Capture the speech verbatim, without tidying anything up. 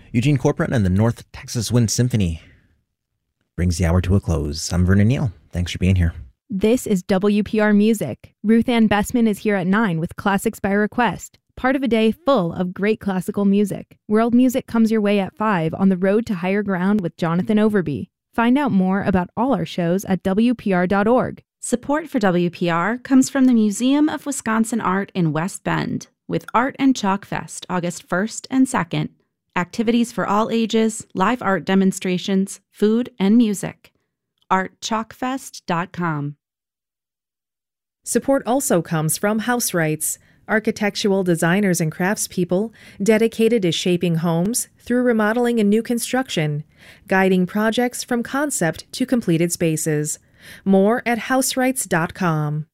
Eugene Corcoran and the North Texas Wind Symphony brings the hour to a close. I'm Vernon Neal. Thanks for being here. This is W P R Music. Ruth Ann Bessman is here at nine with Classics by Request, part of a day full of great classical music. World music comes your way at five on the road to higher ground with Jonathan Overby. Find out more about all our shows at W P R dot org. Support for W P R comes from the Museum of Wisconsin Art in West Bend with Art and Chalk Fest August first and second. Activities for all ages, live art demonstrations, food, and music. art chalk fest dot com. Support also comes from House Rights, architectural designers and craftspeople dedicated to shaping homes through remodeling and new construction, guiding projects from concept to completed spaces. More at house rights dot com.